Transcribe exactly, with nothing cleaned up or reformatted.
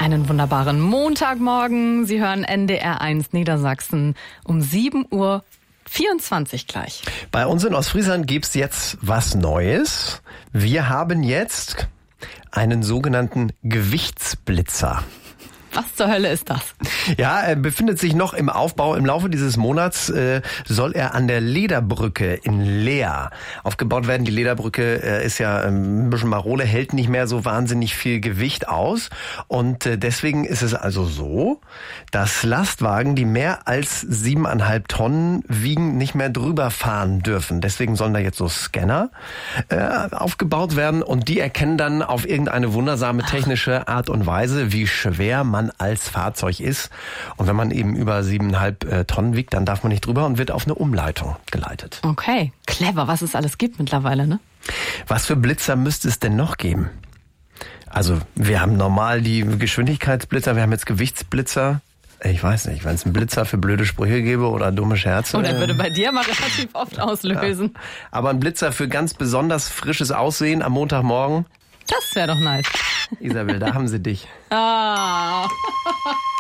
Einen wunderbaren Montagmorgen. Sie hören N D R eins Niedersachsen um sieben Uhr vierundzwanzig gleich. Bei uns in Ostfriesland gibt's jetzt was Neues. Wir haben jetzt einen sogenannten Gewichtsblitzer. Was zur Hölle ist das? Ja, er befindet sich noch im Aufbau. Im Laufe dieses Monats äh, soll er an der Lederbrücke in Leer aufgebaut werden. Die Lederbrücke äh, ist ja ähm, ein bisschen marode, hält nicht mehr so wahnsinnig viel Gewicht aus. Und äh, deswegen ist es also so, dass Lastwagen, die mehr als siebeneinhalb Tonnen wiegen, nicht mehr drüber fahren dürfen. Deswegen sollen da jetzt so Scanner äh, aufgebaut werden und die erkennen dann auf irgendeine wundersame technische Art und Weise, wie schwer man als Fahrzeug ist. Und wenn man eben über siebeneinhalb äh, Tonnen wiegt, dann darf man nicht drüber und wird auf eine Umleitung geleitet. Okay, clever, was es alles gibt mittlerweile, ne? Was für Blitzer müsste es denn noch geben? Also wir haben normal die Geschwindigkeitsblitzer, wir haben jetzt Gewichtsblitzer. Ich weiß nicht, wenn es einen Blitzer für blöde Sprüche gäbe oder dumme Scherze. Oh, der würde bei dir mal relativ oft auslösen. Ja. Aber ein Blitzer für ganz besonders frisches Aussehen am Montagmorgen. Das wäre doch nice. Isabel, da haben sie dich. Ah.